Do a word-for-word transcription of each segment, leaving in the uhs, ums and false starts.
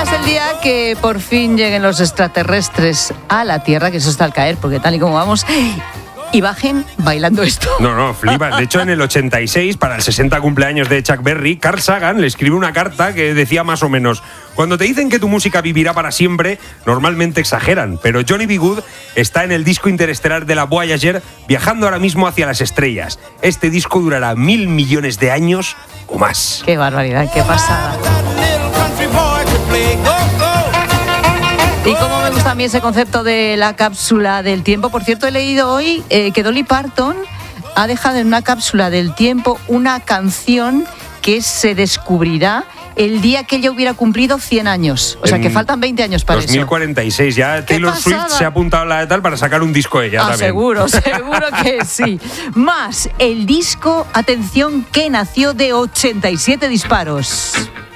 es el día que por fin lleguen los extraterrestres a la Tierra, que eso está al caer, porque tal y como vamos, y bajen bailando esto. No, no, flipas. De hecho, en el ochenta y seis, para el sesenta cumpleaños de Chuck Berry, Carl Sagan le escribe una carta que decía más o menos: cuando te dicen que tu música vivirá para siempre, normalmente exageran, pero Johnny B. Good está en el disco interestelar de la Voyager, viajando ahora mismo hacia las estrellas. Este disco durará mil millones de años o más. Qué barbaridad, qué pasada. Y cómo me gusta a mí ese concepto de la cápsula del tiempo. Por cierto, he leído hoy eh, que Dolly Parton ha dejado en una cápsula del tiempo una canción que se descubrirá el día que ella hubiera cumplido cien años. O sea, que faltan veinte años para dos mil cuarenta y seis, eso. ya Taylor Swift se ha apuntado a la de tal para sacar un disco ella ah, también. Seguro, seguro que sí. Más, el disco, atención, que nació de ochenta y siete disparos.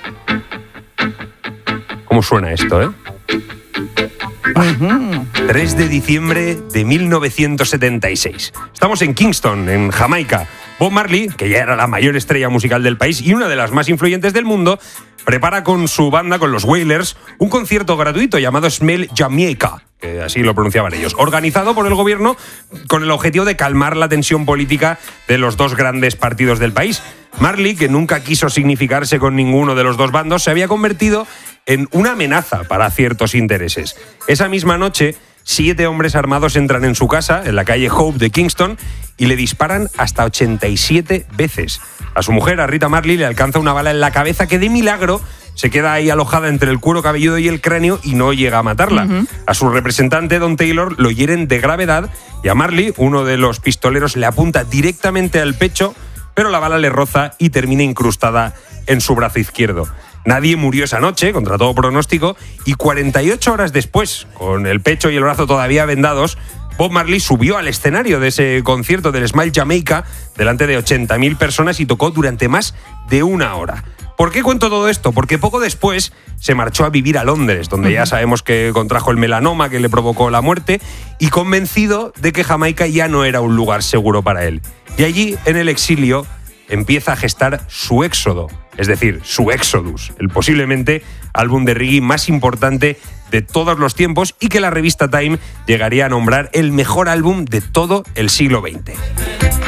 ¿Cómo suena esto, eh? Uh-huh. tres de diciembre de mil novecientos setenta y seis. Estamos en Kingston, en Jamaica. Bob Marley, que ya era la mayor estrella musical del país y una de las más influyentes del mundo, prepara con su banda, con los Wailers, un concierto gratuito llamado Smell Jamaica, que así lo pronunciaban ellos, organizado por el gobierno con el objetivo de calmar la tensión política de los dos grandes partidos del país. Marley, que nunca quiso significarse con ninguno de los dos bandos, se había convertido en una amenaza para ciertos intereses. Esa misma noche, siete hombres armados entran en su casa, en la calle Hope de Kingston, y le disparan hasta ochenta y siete veces. A su mujer, a Rita Marley, le alcanza una bala en la cabeza que de milagro se queda ahí alojada entre el cuero cabelludo y el cráneo y no llega a matarla. Uh-huh. A su representante, Don Taylor, lo hieren de gravedad y a Marley, uno de los pistoleros, le apunta directamente al pecho, pero la bala le roza y termina incrustada en su brazo izquierdo. Nadie murió esa noche, contra todo pronóstico, y cuarenta y ocho horas después, con el pecho y el brazo todavía vendados, Bob Marley subió al escenario de ese concierto del Smile Jamaica delante de ochenta mil personas y tocó durante más de una hora. ¿Por qué cuento todo esto? Porque poco después se marchó a vivir a Londres, donde ya sabemos que contrajo el melanoma que le provocó la muerte, y convencido de que Jamaica ya no era un lugar seguro para él. Y allí, en el exilio, empieza a gestar su éxodo, es decir, su Exodus, el posiblemente álbum de reggae más importante de todos los tiempos y que la revista Time llegaría a nombrar el mejor álbum de todo el siglo veinte.